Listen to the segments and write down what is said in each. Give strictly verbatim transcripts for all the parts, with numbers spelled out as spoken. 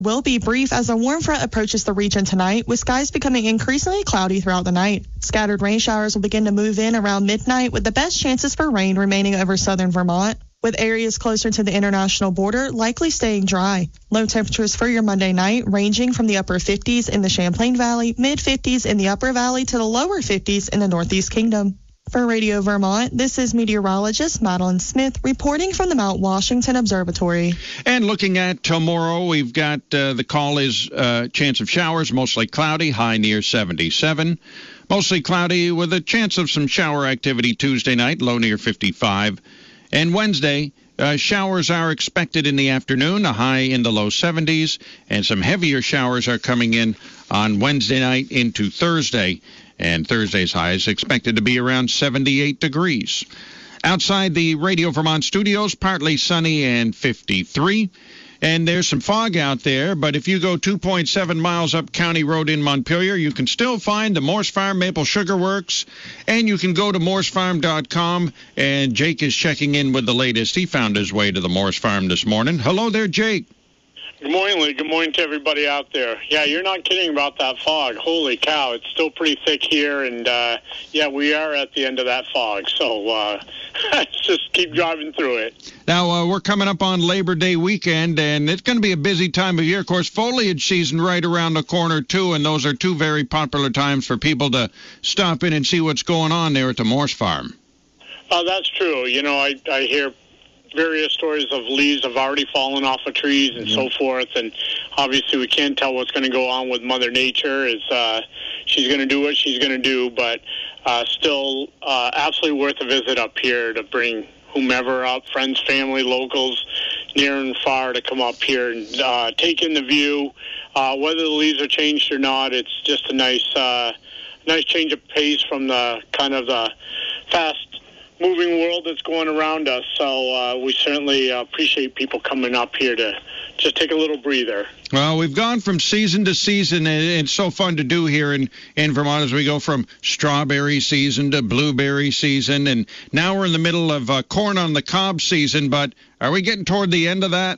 will be brief as a warm front approaches the region tonight, with skies becoming increasingly cloudy throughout the night. Scattered rain showers will begin to move in around midnight, with the best chances for rain remaining over southern Vermont, with areas closer to the international border likely staying dry. Low temperatures for your Monday night ranging from the upper fifties in the Champlain Valley, mid-fifties in the upper valley to the lower fifties in the Northeast Kingdom. For Radio Vermont, this is meteorologist Madeline Smith reporting from the Mount Washington Observatory. And looking at tomorrow, we've got uh, the call is uh, chance of showers, mostly cloudy, high near seventy-seven. Mostly cloudy with a chance of some shower activity Tuesday night, low near fifty-five. And Wednesday, uh, showers are expected in the afternoon, a high in the low seventies. And some heavier showers are coming in on Wednesday night into Thursday. And Thursday's high is expected to be around seventy-eight degrees. Outside the Radio Vermont studios, partly sunny and fifty-three. And there's some fog out there, but if you go two point seven miles up County Road in Montpelier, you can still find the Morse Farm Maple Sugar Works, and you can go to morse farm dot com, and Jake is checking in with the latest. He found his way to the Morse Farm this morning. Hello there, Jake. Good morning, Lee. Good morning to everybody out there. Yeah, you're not kidding about that fog. Holy cow, it's still pretty thick here, and, uh, yeah, we are at the end of that fog. So uh, just keep driving through it. Now, uh, we're coming up on Labor Day weekend, and it's going to be a busy time of year. Of course, foliage season right around the corner, too, and those are two very popular times for people to stop in and see what's going on there at the Morse Farm. Uh, that's true. You know, I, I hear various stories of leaves have already fallen off of trees and mm-hmm. so forth, and obviously we can't tell what's going to go on with Mother Nature. Is uh, she's going to do what she's going to do, but uh, still uh, absolutely worth a visit up here to bring whomever up, friends, family, locals, near and far, to come up here and uh, take in the view. Uh, whether the leaves are changed or not, it's just a nice, uh, nice change of pace from the kind of the fast moving world that's going around us. So uh, we certainly uh, appreciate people coming up here to just take a little breather. Well, we've gone from season to season, and it's so fun to do here in, in Vermont as we go from strawberry season to blueberry season, and now we're in the middle of uh, corn on the cob season, but are we getting toward the end of that?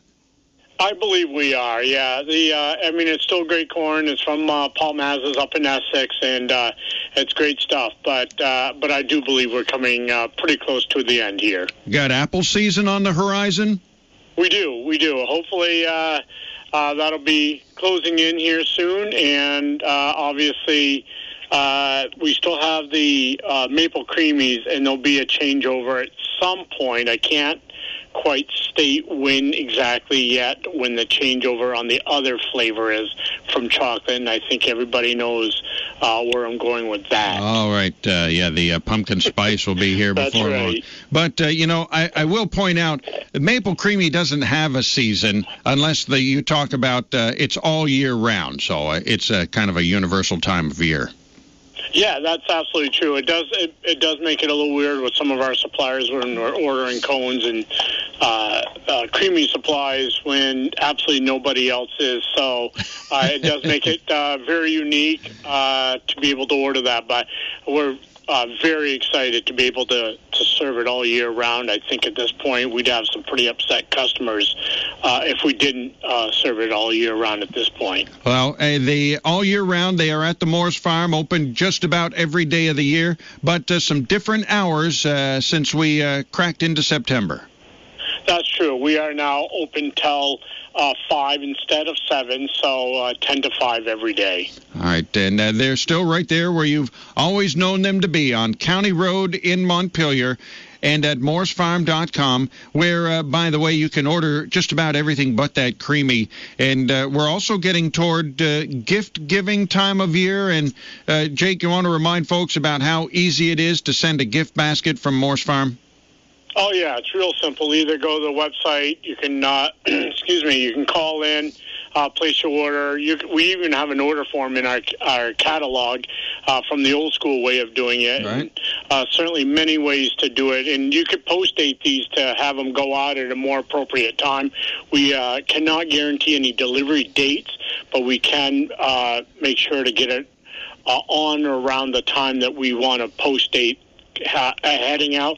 I believe we are, yeah. The uh, I mean, it's still great corn. It's from uh, Paul Mazza's up in Essex, and uh, it's great stuff. But uh, but I do believe we're coming uh, pretty close to the end here. You got apple season on the horizon? We do, we do. Hopefully uh, uh, that'll be closing in here soon, and uh, obviously uh, we still have the uh, maple creamies, and there'll be a changeover at some point. I can't quite state when exactly yet, when the changeover on the other flavor is from chocolate, and I think everybody knows uh, where I'm going with that. All right. Uh, yeah, the uh, pumpkin spice will be here before right. long. But, uh, you know, I, I will point out, Maple Creamy doesn't have a season unless the, you talk about uh, it's all year round, so uh, it's a kind of a universal time of year. Yeah, that's absolutely true. It does it, it does make it a little weird with some of our suppliers when we're ordering cones and uh, uh, creamy supplies when absolutely nobody else is. So uh, it does make it uh, very unique uh, to be able to order that. But we're uh, very excited to be able to, to serve it all year round. I think at this point we'd have some pretty upset customers uh, if we didn't uh, serve it all year round at this point. Well, uh, the all year round, they are at the Morse Farm, open just about every day of the year, but uh, some different hours uh, since we uh, cracked into September. That's true. We are now open till uh, five instead of seven, so uh, ten to five every day. All right, and uh, they're still right there where you've always known them to be, on County Road in Montpelier, and at morse farm dot com, where, uh, by the way, you can order just about everything but that creamy. And uh, we're also getting toward uh, gift-giving time of year. And, uh, Jake, you want to remind folks about how easy it is to send a gift basket from Morse Farm? Oh, yeah, it's real simple. Either go to the website, you can, uh, excuse me, you can call in, uh, place your order. You, we even have an order form in our our catalog uh, from the old school way of doing it. Right. And, uh, certainly many ways to do it. And you could post date these to have them go out at a more appropriate time. We uh, cannot guarantee any delivery dates, but we can uh, make sure to get it uh, on or around the time that we want to post date ha- heading out.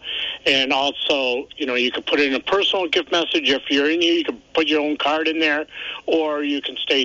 And also, you know, you could put in a personal gift message. If you're in here, you can put your own card in there, or you can stay